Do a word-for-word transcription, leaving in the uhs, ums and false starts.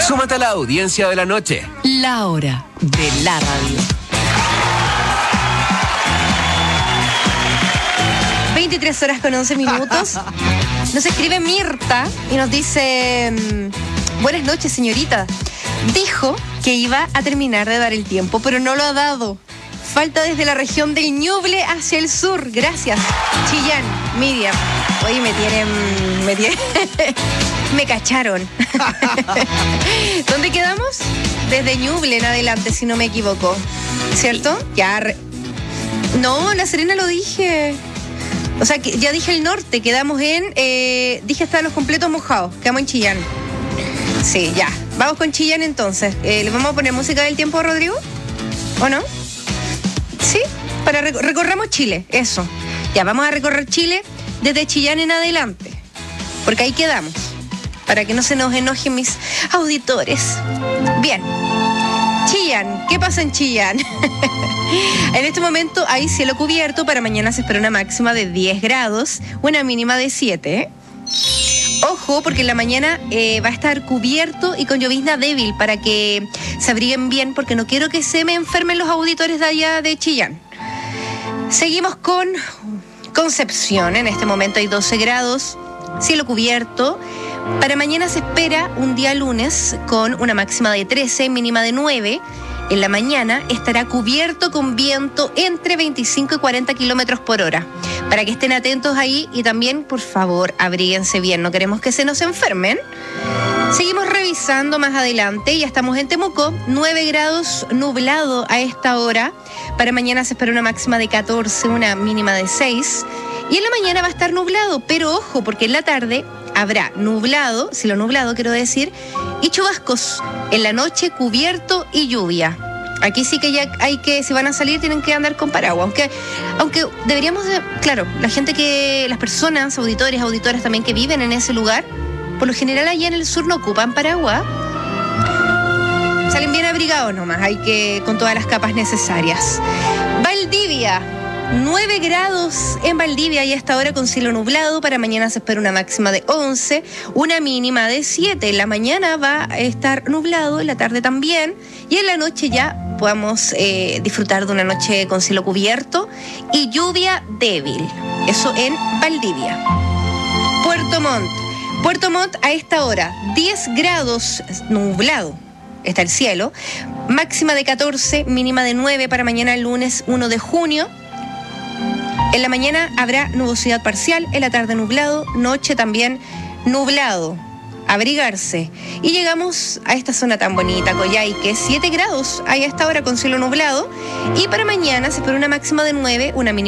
Súmate a la audiencia de la noche. La hora de la radio. veintitrés horas con once minutos. Nos escribe Mirta y nos dice: buenas noches, señorita. Dijo que iba a terminar de dar el tiempo, pero no lo ha dado. Falta desde la región del Ñuble hacia el sur. Gracias. Chillán, Miriam. Oye, me tienen... Me, tienen, me cacharon. ¿Dónde quedamos? Desde Ñuble en adelante, si no me equivoco. ¿Cierto? Ya. Re... No, La Serena lo dije. O sea, que ya dije el norte. Quedamos en... Eh, dije hasta los completos mojados. Quedamos en Chillán. Sí, ya. Vamos con Chillán entonces. Eh, ¿Le vamos a poner música del tiempo a Rodrigo? ¿O no? Sí, para rec- recorramos Chile, eso. Ya, vamos a recorrer Chile desde Chillán en adelante. Porque ahí quedamos. Para que no se nos enojen mis auditores. Bien. Chillán, ¿qué pasa en Chillán? En este momento hay cielo cubierto. Para mañana se espera una máxima de diez grados, una mínima de siete. Ojo, porque en la mañana eh, va a estar cubierto y con llovizna débil para que se abriguen bien, porque no quiero que se me enfermen los auditores de allá de Chillán. Seguimos con Concepción. En este momento hay doce grados, cielo cubierto. Para mañana se espera un día lunes con una máxima de trece, mínima de nueve. En la mañana estará cubierto con viento entre veinticinco y cuarenta kilómetros por hora. Para que estén atentos ahí y también, por favor, abríguense bien. No queremos que se nos enfermen. Seguimos revisando más adelante. Ya estamos en Temuco. nueve grados, nublado a esta hora. Para mañana se espera una máxima de catorce, una mínima de seis. Y en la mañana va a estar nublado, pero ojo, porque en la tarde habrá nublado, cielo nublado quiero decir, y chubascos. En la noche cubierto y lluvia. Aquí sí que ya hay que, si van a salir, tienen que andar con paraguas. Aunque, aunque deberíamos, de, claro, la gente que, las personas, auditores, auditoras también que viven en ese lugar, por lo general allá en el sur no ocupan paraguas. Salen bien abrigados nomás, hay que, con todas las capas necesarias. Valdivia. nueve grados en Valdivia y a esta hora con cielo nublado. Para mañana se espera una máxima de once, una mínima de siete. En la mañana va a estar nublado, en la tarde también. Y en la noche ya podamos eh, disfrutar de una noche con cielo cubierto y lluvia débil. Eso en Valdivia. Puerto Montt. Puerto Montt a esta hora, diez grados nublado. Está el cielo. Máxima de catorce, mínima de nueve para mañana lunes uno de junio. En la mañana habrá nubosidad parcial, en la tarde nublado, noche también nublado. Abrigarse. Y llegamos a esta zona tan bonita, Coyhaique, siete grados hay a esta hora con cielo nublado. Y para mañana se espera una máxima de nueve, una mínima